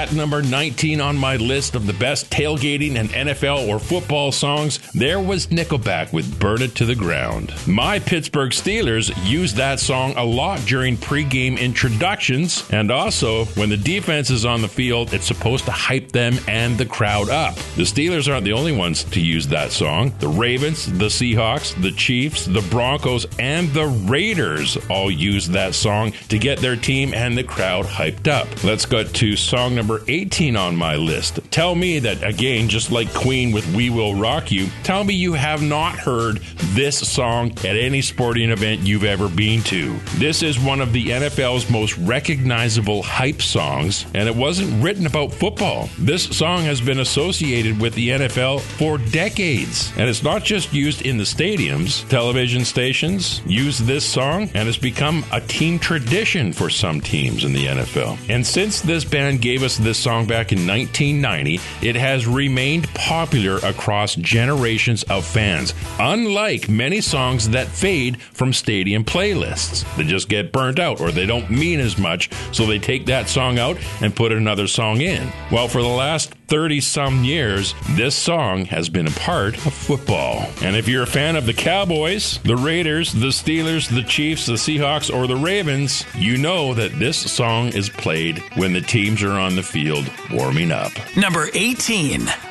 At number 19 on my list of the best tailgating and NFL or football songs, there was Nickelback with Burn It to the Ground. My Pittsburgh Steelers used that song a lot during pregame introductions, and also when the defense is on the field, it's supposed to hype them and the crowd up. The Steelers aren't the only ones to use that song. The Ravens, the Seahawks, the Chiefs, the Broncos, and the Raiders all use that song to get their team and the crowd hyped up. Let's go to song number 18 on my list. Tell me that, again, just like Queen with We Will Rock You, tell me you have not heard this song at any sporting event you've ever been to. This is one of the NFL's most recognizable hype songs, and it wasn't written about football. This song has been associated with the NFL for decades, and it's not just used in the stadiums. Television stations use this song, and it's become a team tradition for some teams in the NFL. And since this band gave us this song back in 1990, it has remained popular across generations of fans, unlike many songs that fade from stadium playlists. They just get burnt out, or they don't mean as much, so they take that song out and put another song in. Well, for the last 30-some years, this song has been a part of football. And if you're a fan of the Cowboys, the Raiders, the Steelers, the Chiefs, the Seahawks, or the Ravens, you know that this song is played when the teams are on the field warming up. Number 18.